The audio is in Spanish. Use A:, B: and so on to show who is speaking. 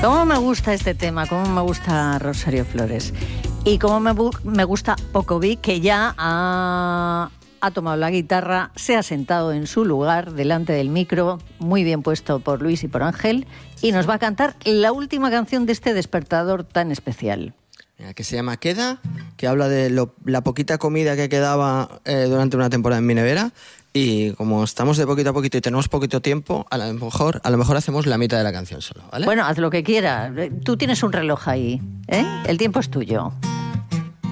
A: ¿Cómo me gusta este tema? ¿Cómo me gusta Rosario Flores? Y cómo me gusta Pocoví, que ya ha tomado la guitarra, se ha sentado en su lugar delante del micro, muy bien puesto por Luis y por Ángel, y nos va a cantar la última canción de este despertador tan especial.
B: Que se llama Queda, que habla de la poquita comida que quedaba durante una temporada en mi nevera. Y como estamos de poquito a poquito y tenemos poquito tiempo, a lo mejor hacemos la mitad de la canción solo, ¿vale?
A: Bueno, haz lo que quieras. Tú tienes un reloj ahí, ¿eh? El tiempo es tuyo.